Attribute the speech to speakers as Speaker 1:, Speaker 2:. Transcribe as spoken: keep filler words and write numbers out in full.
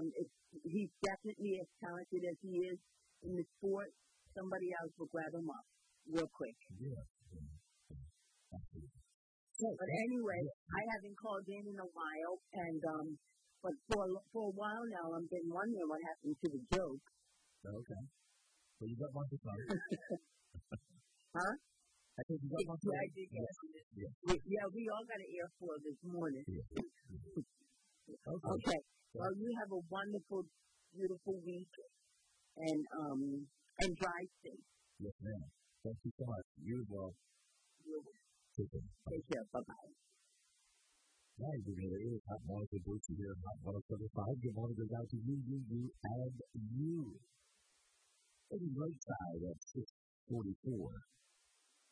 Speaker 1: um, if he's definitely as talented as he is in the sport, somebody else will grab him up real quick.
Speaker 2: Yeah. yeah.
Speaker 1: So, but anyway, yeah. I haven't called in in a while, and um, but for for a while now, I've been wondering what happened to the joke.
Speaker 2: Okay. So you got one to try.
Speaker 1: Huh?
Speaker 2: I think you got one to
Speaker 1: try. Yeah, I did get yeah. Yeah. yeah, we all got an airflow this morning.
Speaker 2: Yeah.
Speaker 1: okay. okay. Well, you have a wonderful, beautiful week, and um, and drive safe.
Speaker 2: Yes, ma'am. Thank you so much. You as well.
Speaker 1: You're welcome.
Speaker 2: Take care.
Speaker 1: Take care. Bye-bye.
Speaker 2: Right, we're going to hear Hot Monica Bruce here, Hot one oh seven point five. Good morning goes out to you, you, you, and you. It's right side at six forty-four.